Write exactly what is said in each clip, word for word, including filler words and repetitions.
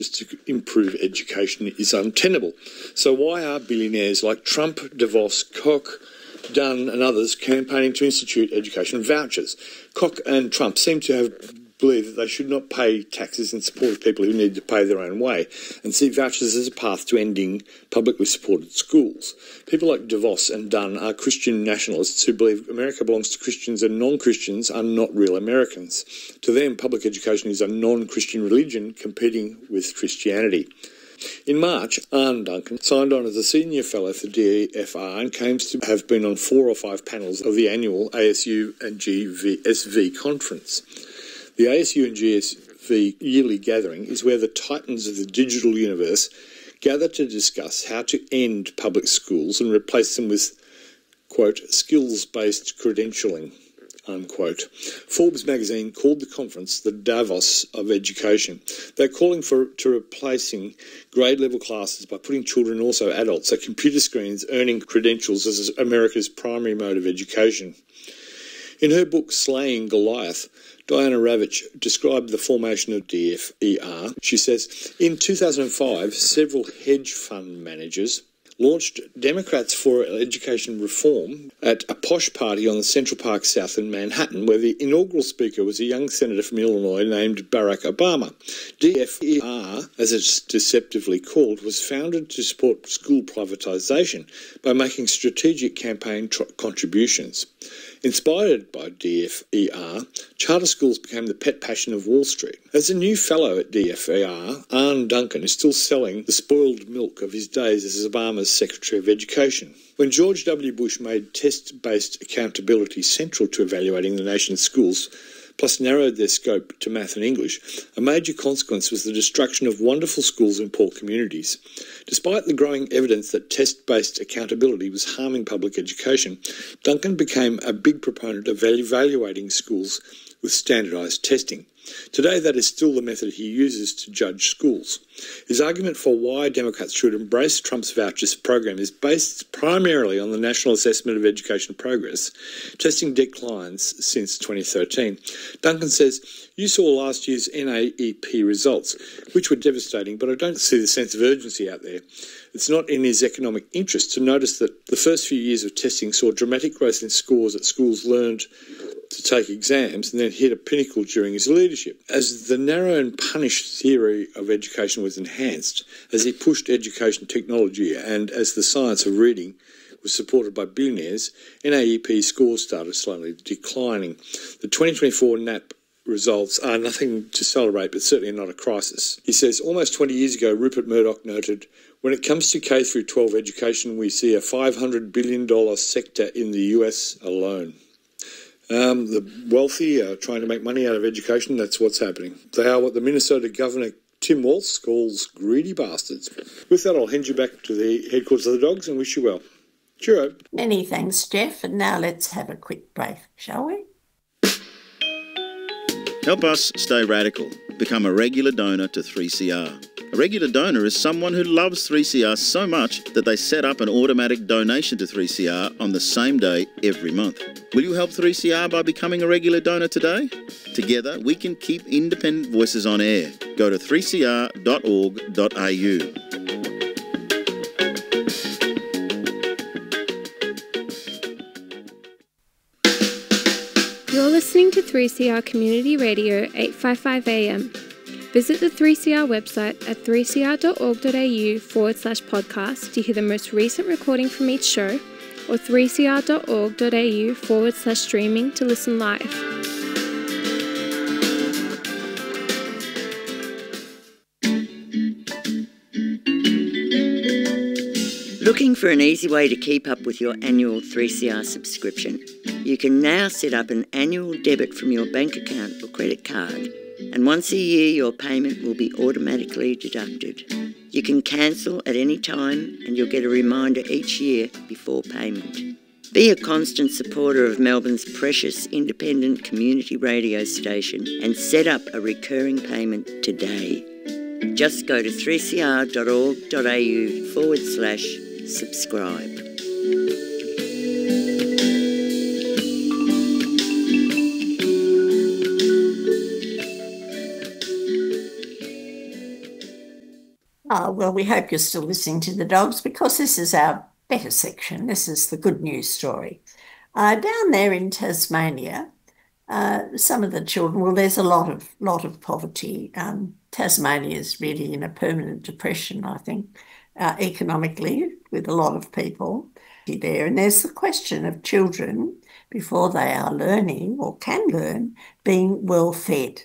to improve education is untenable. So why are billionaires like Trump, DeVos, Koch, Dunn and others campaigning to institute education vouchers? Koch and Trump seem to have believed that they should not pay taxes in support of people who need to pay their own way and see vouchers as a path to ending publicly supported schools. People like DeVos and Dunn are Christian nationalists who believe America belongs to Christians and non-Christians are not real Americans. To them, public education is a non-Christian religion competing with Christianity. In March, Arne Duncan signed on as a senior fellow for D F R and claims to have been on four or five panels of the annual A S U and G S V conference. The A S U and G S V yearly gathering is where the titans of the digital universe gather to discuss how to end public schools and replace them with, quote, skills-based credentialing, unquote. Forbes magazine called the conference the Davos of education. They're calling for to replacing grade-level classes by putting children and also adults at computer screens earning credentials as America's primary mode of education. In her book Slaying Goliath, Diana Ravitch described the formation of D F E R. She says, in two thousand five, several hedge fund managers launched Democrats for Education Reform at a posh party on the Central Park South in Manhattan, where the inaugural speaker was a young senator from Illinois named Barack Obama. D F E R, as it's deceptively called, was founded to support school privatisation by making strategic campaign tr- contributions. Inspired by D F E R, charter schools became the pet passion of Wall Street. As a new fellow at D F E R, Arne Duncan is still selling the spoiled milk of his days as Obama's Secretary of Education. When George W. Bush made test-based accountability central to evaluating the nation's schools, plus narrowed their scope to math and English, a major consequence was the destruction of wonderful schools in poor communities. Despite the growing evidence that test-based accountability was harming public education, Duncan became a big proponent of evaluating schools with standardised testing. Today, that is still the method he uses to judge schools. His argument for why Democrats should embrace Trump's vouchers program is based primarily on the National Assessment of Education Progress, testing declines since twenty thirteen. Duncan says, you saw last year's N A E P results, which were devastating, but I don't see the sense of urgency out there. It's not in his economic interest to notice that the first few years of testing saw dramatic growth in scores that schools learned to take exams and then hit a pinnacle during his leadership. As the narrow and punish theory of education was enhanced, as he pushed education technology and as the science of reading was supported by billionaires, N A E P scores started slowly declining. The twenty twenty-four N A P results are nothing to celebrate, but certainly not a crisis. He says, almost twenty years ago, Rupert Murdoch noted, when it comes to K through twelve education, we see a five hundred billion dollars sector in the U S alone. Um, the wealthy are trying to make money out of education. That's what's happening. They are what the Minnesota Governor Tim Walz calls greedy bastards. With that, I'll hand you back to the headquarters of the Dogs and wish you well. Cheerio. Many thanks, Jeff. And now let's have a quick break, shall we? Help us stay radical. Become a regular donor to three C R. A regular donor is someone who loves three C R so much that they set up an automatic donation to three C R on the same day every month. Will you help three C R by becoming a regular donor today? Together, we can keep independent voices on air. Go to three c r dot org dot a u. You're listening to three C R Community Radio eight fifty-five A M. Visit the three C R website at three c r dot org dot a u forward slash podcast to hear the most recent recording from each show, or three c r dot org dot a u forward slash streaming to listen live. Looking for an easy way to keep up with your annual three C R subscription? You can now set up an annual debit from your bank account or credit card, and once a year your payment will be automatically deducted. You can cancel at any time and you'll get a reminder each year before payment. Be a constant supporter of Melbourne's precious independent community radio station and set up a recurring payment today. Just go to three c r dot org dot a u forward slash subscribe. Oh, well, we hope you're still listening to the dogs because this is our better section. This is the good news story. Uh, down there in Tasmania, uh, some of the children, well, there's a lot of lot of poverty. Um, Tasmania is really in a permanent depression, I think, uh, economically, with a lot of people there. And there's the question of children, before they are learning or can learn, being well fed.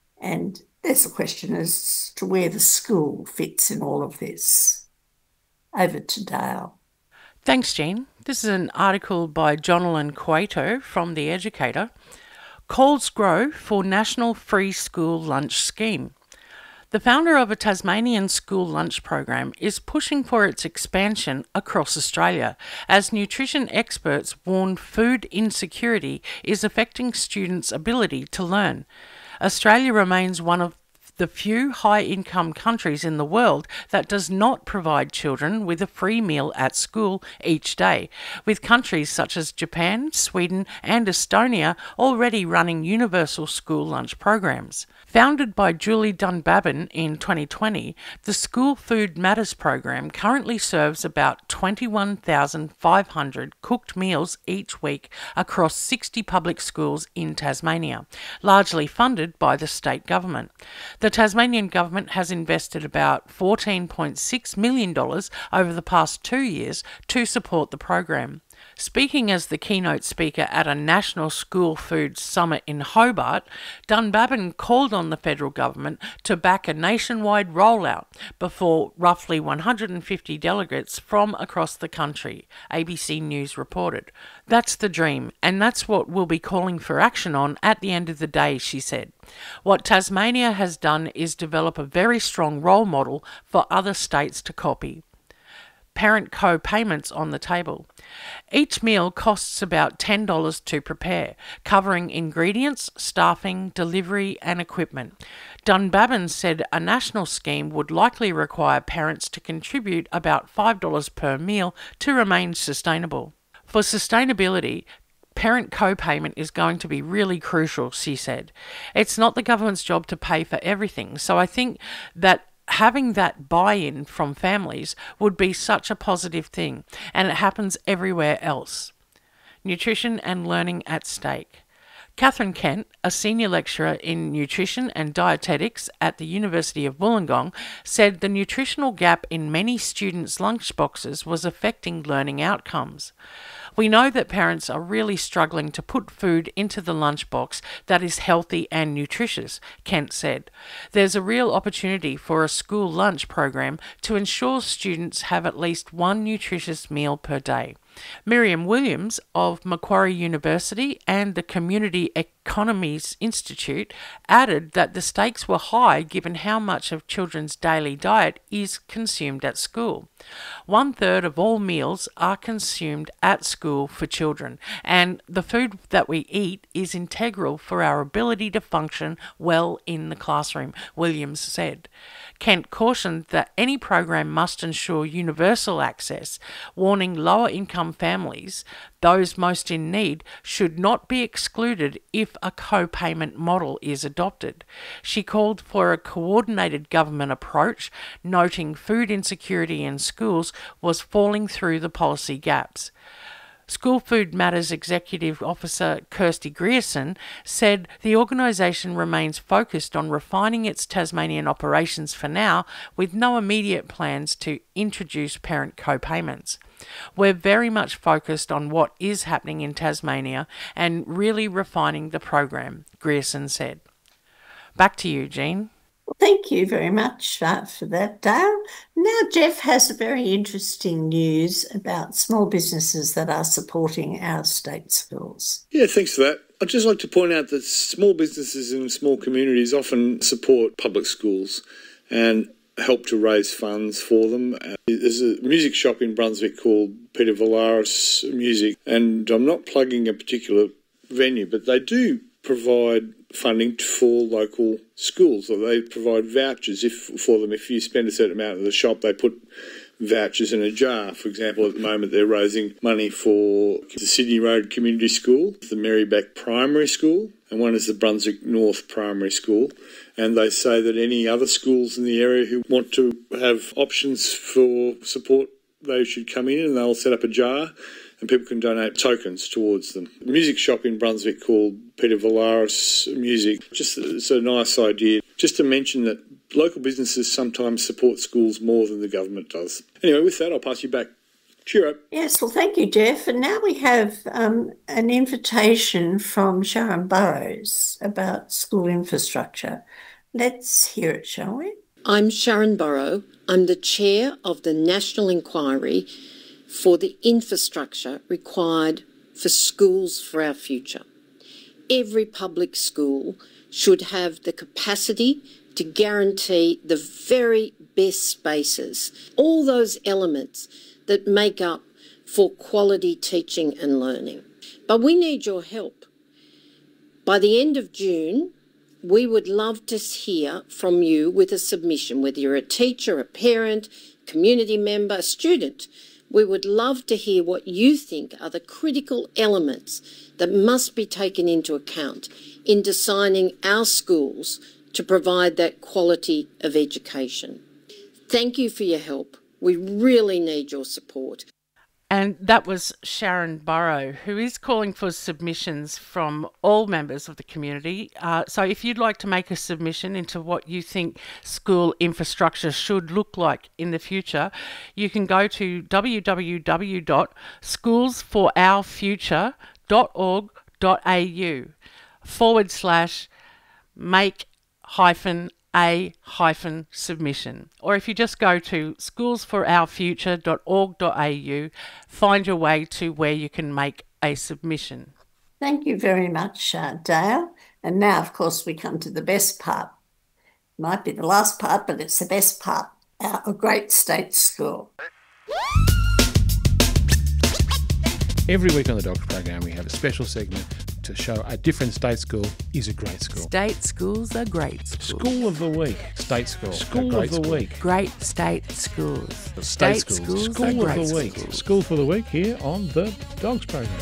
And there's a question as to where the school fits in all of this. Over to Dale. Thanks, Jean. This is an article by Jonalyn Cueto from The Educator. Calls grow for National Free School Lunch Scheme. The founder of a Tasmanian school lunch program is pushing for its expansion across Australia, as nutrition experts warn food insecurity is affecting students' ability to learn. Australia remains one of the few high-income countries in the world that does not provide children with a free meal at school each day, with countries such as Japan, Sweden and Estonia already running universal school lunch programs. Founded by Julie Dunbabin in twenty twenty, the School Food Matters program currently serves about twenty-one thousand five hundred cooked meals each week across sixty public schools in Tasmania, largely funded by the state government. The Tasmanian government has invested about fourteen point six million dollars over the past two years to support the program. Speaking as the keynote speaker at a national school food summit in Hobart, Dunbabin called on the federal government to back a nationwide rollout before roughly one hundred fifty delegates from across the country, A B C News reported. That's the dream, and that's what we'll be calling for action on at the end of the day, she said. What Tasmania has done is develop a very strong role model for other states to copy. Parent co-payments on the table. Each meal costs about ten dollars to prepare, covering ingredients, staffing, delivery and equipment. Dunbabin said a national scheme would likely require parents to contribute about five dollars per meal to remain sustainable. For sustainability, parent co-payment is going to be really crucial, she said. It's not the government's job to pay for everything, so I think that having that buy-in from families would be such a positive thing, and it happens everywhere else. Nutrition and learning at stake. Catherine Kent, a senior lecturer in nutrition and dietetics at the University of Wollongong, said the nutritional gap in many students' lunchboxes was affecting learning outcomes. We know that parents are really struggling to put food into the lunchbox that is healthy and nutritious, Kent said. There's a real opportunity for a school lunch program to ensure students have at least one nutritious meal per day. Miriam Williams of Macquarie University and the Community Economies Institute added that the stakes were high given how much of children's daily diet is consumed at school. One third of all meals are consumed at school for children, and the food that we eat is integral for our ability to function well in the classroom, Williams said. Kent cautioned that any program must ensure universal access, warning lower income families, those most in need, should not be excluded if a co-payment model is adopted. She called for a coordinated government approach, noting food insecurity in schools was falling through the policy gaps. School Food Matters Executive Officer Kirsty Grierson said the organisation remains focused on refining its Tasmanian operations for now, with no immediate plans to introduce parent co-payments. We're very much focused on what is happening in Tasmania and really refining the program, Grierson said. Back to you, Jean. Well, thank you very much uh, for that, Dale. Now, Jeff has a very interesting news about small businesses that are supporting our state schools. Yeah, thanks for that. I'd just like to point out that small businesses in small communities often support public schools and help to raise funds for them. Uh, there's a music shop in Brunswick called Peter Valaris Music, and I'm not plugging a particular venue, but they do provide funding for local schools, or they provide vouchers if for them. If you spend a certain amount at the shop, they put vouchers in a jar. For example, at the moment they're raising money for the Sydney Road Community School, the Marybeck Primary School, and one is the Brunswick North Primary School. And they say that any other schools in the area who want to have options for support, they should come in and they'll set up a jar and people can donate tokens towards them. A music shop in Brunswick called Peter Valaris Music. Just it's a nice idea. Just to mention that local businesses sometimes support schools more than the government does. Anyway, with that, I'll pass you back. Cheer up. Yes, well, thank you, Jeff. And now we have um, an invitation from Sharon Burrows about school infrastructure. Let's hear it, shall we? I'm Sharon Burrow. I'm the chair of the National Inquiry for the infrastructure required for schools for our future. Every public school should have the capacity to guarantee the very best spaces, all those elements that make up for quality teaching and learning. But we need your help. By the end of June, we would love to hear from you with a submission, whether you're a teacher, a parent, community member, a student. We would love to hear what you think are the critical elements that must be taken into account in designing our schools to provide that quality of education. Thank you for your help. We really need your support. And that was Sharon Burrow, who is calling for submissions from all members of the community. Uh, so if you'd like to make a submission into what you think school infrastructure should look like in the future, you can go to w w w dot schools for our future dot org dot a u forward slash make hyphen a hyphen submission. Or if you just go to schools for our future dot org dot a u, find your way to where you can make a submission. Thank you very much, uh, Dale. And now, of course, we come to the best part. Might be the last part, but it's the best part. Our great state school. Every week on the Dogs program, we have a special segment to show a different state school is a great school. State schools are great schools. School of the week. State school. School of the school. week. Great state schools. State, state schools. schools School are of great the week. schools. School for the week here on the Dogs program.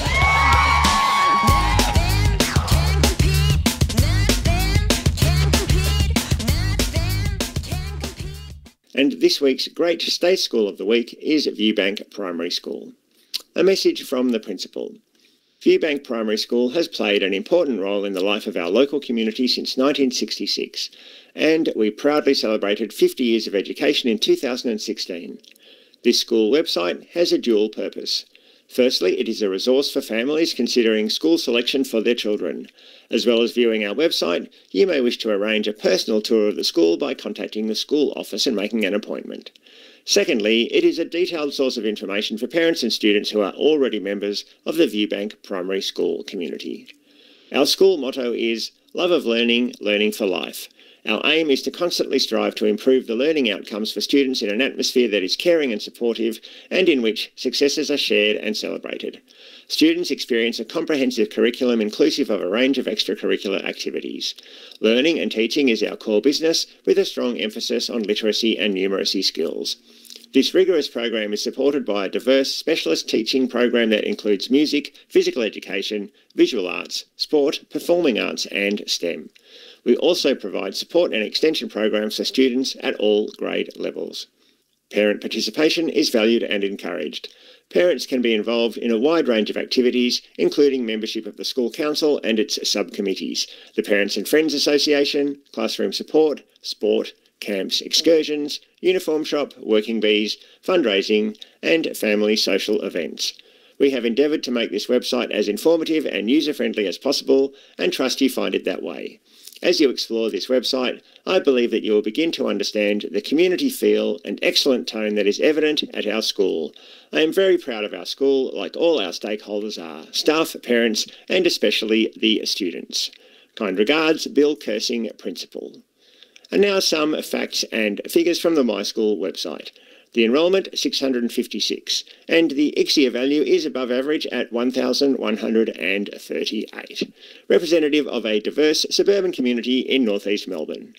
And this week's Great State School of the Week is Viewbank Primary School. A message from the principal. Viewbank Primary School has played an important role in the life of our local community since nineteen sixty-six, and we proudly celebrated fifty years of education in two thousand sixteen. This school website has a dual purpose. Firstly, it is a resource for families considering school selection for their children. As well as viewing our website, you may wish to arrange a personal tour of the school by contacting the school office and making an appointment. Secondly, it is a detailed source of information for parents and students who are already members of the Viewbank Primary School community. Our school motto is Love of Learning, Learning for Life. Our aim is to constantly strive to improve the learning outcomes for students in an atmosphere that is caring and supportive and in which successes are shared and celebrated. Students experience a comprehensive curriculum inclusive of a range of extracurricular activities. Learning and teaching is our core business with a strong emphasis on literacy and numeracy skills. This rigorous program is supported by a diverse specialist teaching program that includes music, physical education, visual arts, sport, performing arts and STEM. We also provide support and extension programs for students at all grade levels. Parent participation is valued and encouraged. Parents can be involved in a wide range of activities, including membership of the school council and its subcommittees, the Parents and Friends Association, classroom support, sport, camps, excursions, uniform shop, working bees, fundraising, and family social events. We have endeavoured to make this website as informative and user-friendly as possible and trust you find it that way. As you explore this website, I believe that you will begin to understand the community feel and excellent tone that is evident at our school. I am very proud of our school, like all our stakeholders are, staff, parents, and especially the students. Kind regards, Bill Kersing, Principal. And now some facts and figures from the My School website. The enrolment, six hundred fifty-six, and the I C S I A value is above average at one thousand one hundred thirty-eight, representative of a diverse suburban community in northeast Melbourne.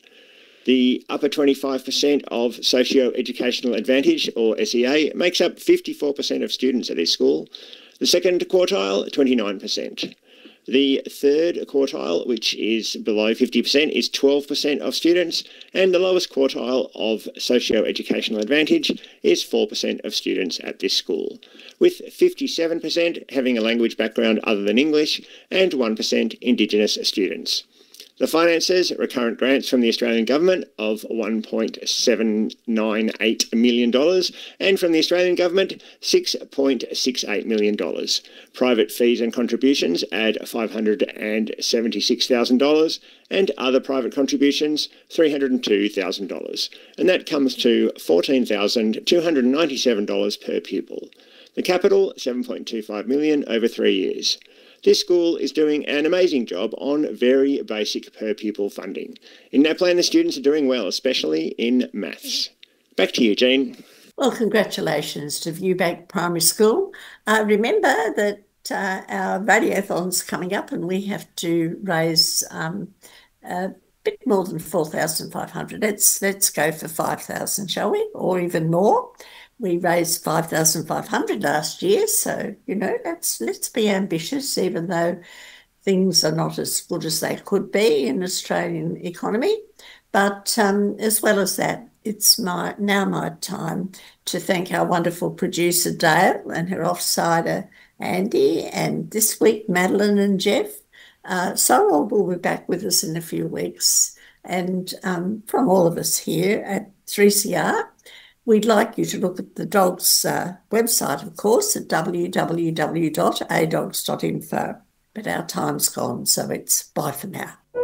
The upper twenty-five percent of socio-educational advantage, or S E A, makes up fifty-four percent of students at this school. The second quartile, twenty-nine percent. The third quartile, which is below fifty percent, is twelve percent of students, and the lowest quartile of socio-educational advantage is four percent of students at this school, with fifty-seven percent having a language background other than English and one percent Indigenous students. The finances, recurrent grants from the Australian Government of one point seven nine eight million dollars and from the Australian Government six point six eight million dollars. Private fees and contributions add five hundred seventy-six thousand dollars and other private contributions three hundred two thousand dollars. And that comes to fourteen thousand two hundred ninety-seven dollars per pupil. The capital, seven point two five million dollars over three years. This school is doing an amazing job on very basic per pupil funding. In NAPLAN, the students are doing well, especially in maths. Back to you, Jean. Well, congratulations to Viewbank Primary School. Uh, remember that uh, our radiothon's coming up and we have to raise um, a bit more than four thousand five hundred dollars. Let's, let's go for five thousand dollars, shall we? Or even more. We raised five thousand five hundred dollars last year, so, you know, let's, let's be ambitious, even though things are not as good as they could be in the Australian economy. But um, as well as that, it's my now my time to thank our wonderful producer, Dale, and her offsider, Andy, and this week, Madeline and Jeff. Uh, Sorrel will be back with us in a few weeks. And um, from all of us here at three C R, we'd like you to look at the Dogs uh, website, of course, at w w w dot a dogs dot info. But our time's gone, so it's bye for now.